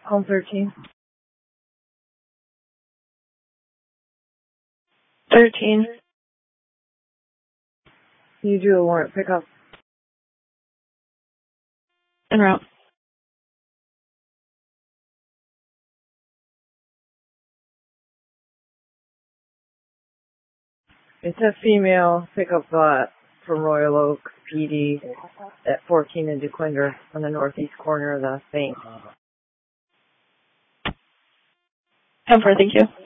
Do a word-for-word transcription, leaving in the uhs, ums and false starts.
Home thirteen. thirteen. Can you do a warrant pickup? En route. It's a female pickup uh, from Royal Oak P D at fourteen in DeQuinder on the northeast corner of the bank. ten four, thank you.